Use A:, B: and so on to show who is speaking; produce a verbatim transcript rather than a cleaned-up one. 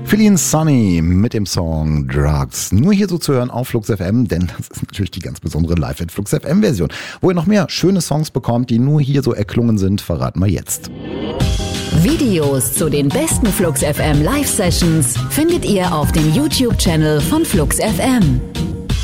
A: Feeling Sunny mit dem Song Drugs. Nur hier so zu hören auf Flux F M, denn das ist natürlich die ganz besondere Live at Flux F M Version. Wo ihr noch mehr schöne Songs bekommt, die nur hier so erklungen sind, verraten wir jetzt.
B: Videos zu den besten Flux F M Live Sessions findet ihr auf dem YouTube-Channel von Flux F M.